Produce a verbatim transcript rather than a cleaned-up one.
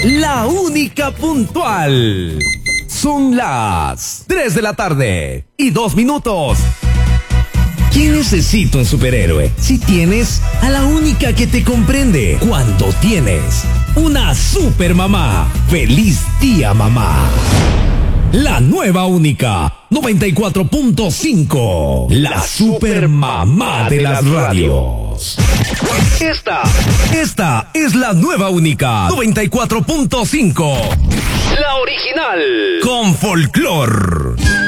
la única puntual. Son las tres de la tarde y dos minutos. ¿Quién necesita un superhéroe si tienes a la única que te comprende cuando tienes una super mamá? ¡Feliz día, mamá! La nueva única noventa y cuatro punto cinco, la super mamá de las radios. Esta, esta es la nueva única noventa y cuatro punto cinco, la original con folclor.